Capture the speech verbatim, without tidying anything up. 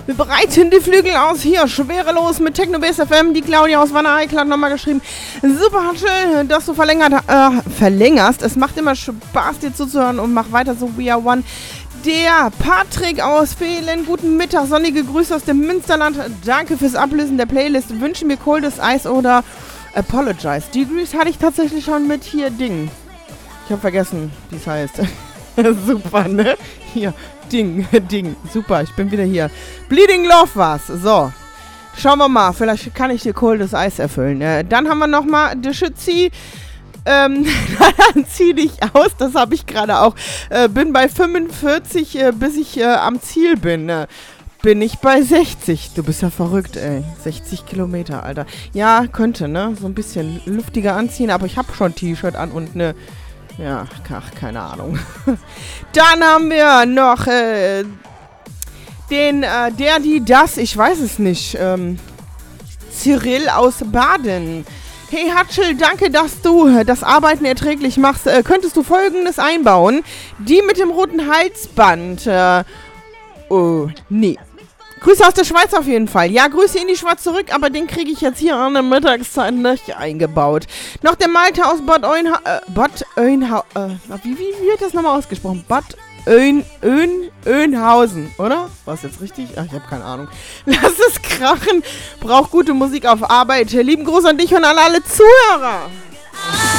Wir breiten die Flügel aus. Hier, schwerelos mit Techno-Base F M. Die Claudia aus Wanne Eickel hat nochmal geschrieben. Super schön, dass du verlängert, äh, verlängerst. Es macht immer Spaß, dir zuzuhören und mach weiter so. We are one. Der Patrick aus Fehlen. Guten Mittag, sonnige Grüße aus dem Münsterland. Danke fürs Ablösen der Playlist. Wünsche mir Coldes Eis oder Apologize. Die Grüße hatte ich tatsächlich schon mit hier Ding. Ich habe vergessen, wie es heißt. Super, ne? Hier, Ding, Ding. Super, ich bin wieder hier. Bleeding Love war's. So, schauen wir mal. Vielleicht kann ich dir Coldes Eis erfüllen. Äh, dann haben wir nochmal The Schützi. Ähm, dann zieh dich aus. Das habe ich gerade auch. Äh, bin bei fünfundvierzig, äh, bis ich äh, am Ziel bin. Äh, bin ich bei sechzig. Du bist ja verrückt, ey. sechzig Kilometer, Alter. Ja, könnte, ne? So ein bisschen luftiger anziehen, aber ich habe schon T-Shirt an und ne... Ja, ach, keine Ahnung. Dann haben wir noch äh, den, äh, der, die, das, ich weiß es nicht, ähm, Cyril aus Baden. Hey Hatschel, danke, dass du das Arbeiten erträglich machst. Äh, könntest du Folgendes einbauen? Die mit dem roten Halsband. Äh, oh, nee. Grüße aus der Schweiz auf jeden Fall. Ja, Grüße in die Schweiz zurück, aber den kriege ich jetzt hier an der Mittagszeit nicht eingebaut. Noch der Malte aus Bad Oeynha... Äh, Bad Oeynha... Äh, wie, wie, wie wird das nochmal ausgesprochen? Bad Oeyn... Oeyn... Oeynhausen, oder? War es jetzt richtig? Ach, ich habe keine Ahnung. Lass es krachen. Braucht gute Musik auf Arbeit. Lieben Gruß an dich und an alle Zuhörer.